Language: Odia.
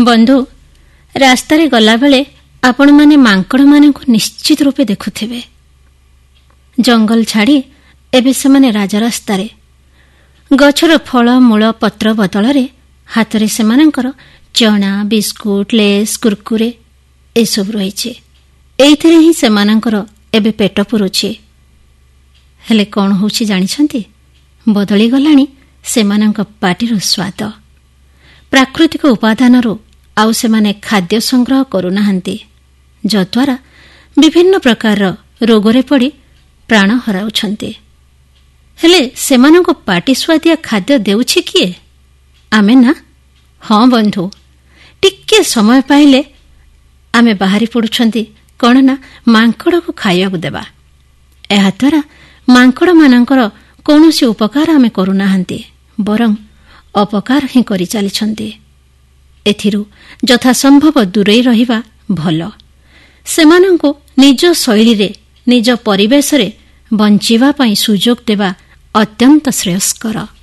ବନ୍ଧୁ, ରାସ୍ତାରେ ଗଲାବେଳେ ଆପଣମାନେ ମାଙ୍କଡ଼ମାନଙ୍କୁ ନିଶ୍ଚିତ ରୂପେ ଦେଖୁଥିବେ। ଜଙ୍ଗଲ ଛାଡ଼ି ଏବେ ସେମାନେ ରାଜରାସ୍ତାରେ। ଗଛର ଫଳ ମୂଳ ପତ୍ର ବଦଳରେ ହାତରେ ସେମାନଙ୍କର ଚଣା, ବିସ୍କୁଟ, ଲେସ୍, କୁର୍କୁରେ ଏସବୁ ରହିଛି। ଏଇଥିରେ ହିଁ ସେମାନଙ୍କର ଏବେ ପେଟ ପୁରୁଛି। ହେଲେ କ'ଣ ହେଉଛି ଜାଣିଛନ୍ତି? ବଦଳିଗଲାଣି ସେମାନଙ୍କ ପାଟିର ସ୍ୱାଦ। ପ୍ରାକୃତିକ ଉପାଦାନରୁ ଆଉ ସେମାନେ ଖାଦ୍ୟ ସଂଗ୍ରହ କରୁନାହାନ୍ତି, ଯଦ୍ୱାରା ବିଭିନ୍ନ ପ୍ରକାରର ରୋଗରେ ପଡ଼ି ପ୍ରାଣ ହରାଉଛନ୍ତି। ହେଲେ ସେମାନଙ୍କୁ ପାଟି ସୁଆଦିଆ ଖାଦ୍ୟ ଦେଉଛି କିଏ? ଆମେ ନା? ହଁ ବନ୍ଧୁ, ଟିକିଏ ସମୟ ପାଇଲେ ଆମେ ବାହାରି ପଡ଼ୁଛନ୍ତି କ'ଣ ନା ମାଙ୍କଡ଼କୁ ଖାଇବାକୁ ଦେବା। ଏହାଦ୍ୱାରା ମାଙ୍କଡ଼ମାନଙ୍କର କୌଣସି ଉପକାର ଆମେ କରୁନାହାନ୍ତି, ବରଂ ଅପକାର ହିଁ କରିଚାଲିଛନ୍ତି। ଏଥିରୁ ଯଥାସମ୍ଭବ ଦୂରେଇ ରହିବା ଭଲ। ସେମାନଙ୍କୁ ନିଜ ଶୈଳୀରେ, ନିଜ ପରିବେଶରେ ବଞ୍ଚିବା ପାଇଁ ସୁଯୋଗ ଦେବା ଅତ୍ୟନ୍ତ ଶ୍ରେୟସ୍କର।